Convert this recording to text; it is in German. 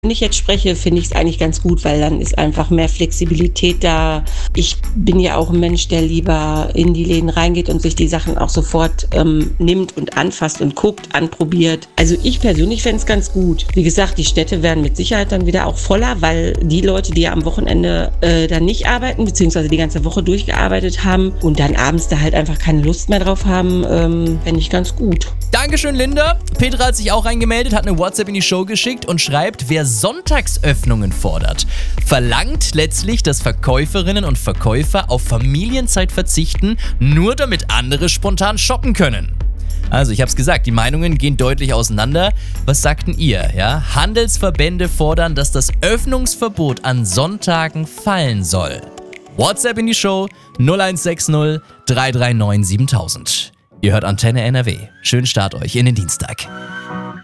Wenn ich jetzt spreche, finde ich es eigentlich ganz gut, weil dann ist einfach mehr Flexibilität da. Ich bin ja auch ein Mensch, der lieber in die Läden reingeht und sich die Sachen auch sofort nimmt und anfasst und guckt, anprobiert. Also ich persönlich fände es ganz gut. Wie gesagt, die Städte werden mit Sicherheit dann wieder auch voller, weil die Leute, die ja am Wochenende dann nicht arbeiten, beziehungsweise die ganze Woche durchgearbeitet haben und dann abends da halt einfach keine Lust mehr drauf haben, fände ich ganz gut. Dankeschön, Linda. Petra hat sich auch reingemeldet, hat eine WhatsApp in die Show geschickt und schreibt, wer Sonntagsöffnungen fordert, verlangt letztlich, dass Verkäuferinnen und Verkäufer auf Familienzeit verzichten, nur damit andere spontan shoppen können. Also, ich hab's gesagt, die Meinungen gehen deutlich auseinander. Was sagten ihr? Ja? Handelsverbände fordern, dass das Öffnungsverbot an Sonntagen fallen soll. WhatsApp in die Show 0160 339 7000. Ihr hört Antenne NRW. Schönen Start euch in den Dienstag.